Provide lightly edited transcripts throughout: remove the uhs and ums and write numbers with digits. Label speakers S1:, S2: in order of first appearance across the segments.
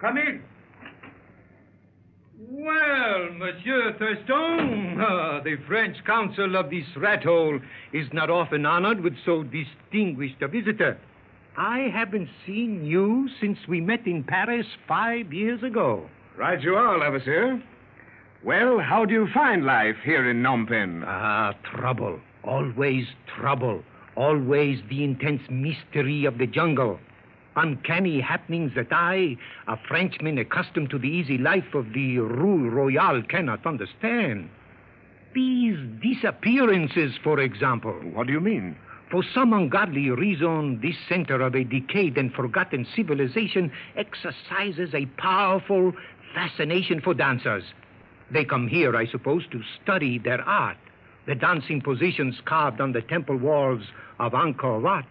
S1: Come in. Well, Monsieur Thurston, the French counsel of this rat hole is not often honored with so distinguished a visitor. I haven't seen you since we met in Paris 5 years ago.
S2: Right you are, Levasseur. Well, how do you find life here in Phnom Penh?
S1: Trouble. Always trouble. Always the intense mystery of the jungle. Uncanny happenings that I, a Frenchman accustomed to the easy life of the Rue Royale, cannot understand. These disappearances, for example.
S2: What do you mean?
S1: For some ungodly reason, this center of a decayed and forgotten civilization exercises a powerful fascination for dancers. They come here, I suppose, to study their art, the dancing positions carved on the temple walls of Angkor Wat.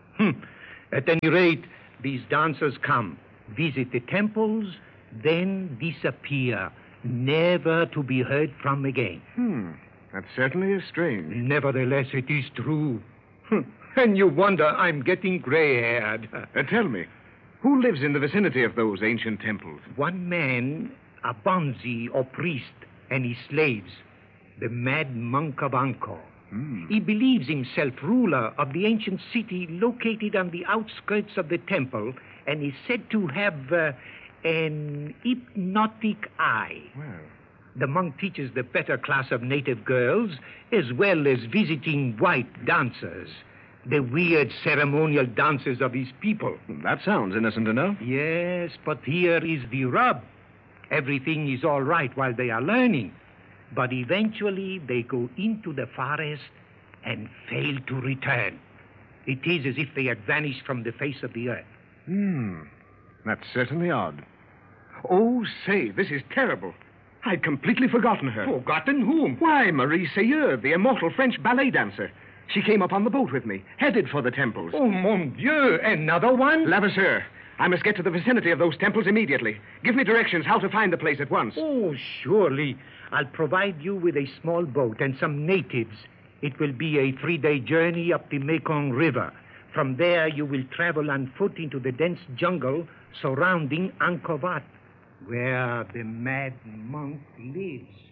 S1: At any rate, these dancers come, visit the temples, then disappear, never to be heard from again.
S2: That certainly is strange.
S1: Nevertheless, it is true. And you wonder I'm getting gray-haired.
S2: Tell me, who lives in the vicinity of those ancient temples?
S1: One man, a bonze or priest, and his slaves, the mad monk of Angkor. He believes himself ruler of the ancient city located on the outskirts of the temple, and is said to have an hypnotic eye.
S2: Well,
S1: the monk teaches the better class of native girls, as well as visiting white dancers, the weird ceremonial dances of his people.
S2: that sounds innocent enough.
S1: Yes, but here is the rub. Everything is all right while they are learning. But eventually they go into the forest and fail to return. It is as if they had vanished from the face of the earth.
S2: That's certainly odd. Oh, say, this is terrible. I'd completely forgotten her.
S1: Forgotten whom?
S2: Why, Marie Seyeur, the immortal French ballet dancer. She came up on the boat with me, headed for the temples.
S1: Oh, mon Dieu, another one?
S2: Levasseur, I must get to the vicinity of those temples immediately. Give me directions how to find the place at once.
S1: Oh, surely. I'll provide you with a small boat and some natives. It will be a 3-day journey up the Mekong River. From there, you will travel on foot into the dense jungle surrounding Angkor Wat, where the mad monk lives.